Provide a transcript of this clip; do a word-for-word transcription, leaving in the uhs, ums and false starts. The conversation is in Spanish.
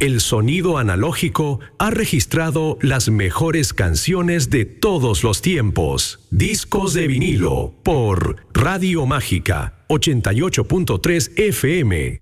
El sonido analógico ha registrado las mejores canciones de todos los tiempos. Discos de vinilo por Radio Mágica ochenta y ocho punto tres F M.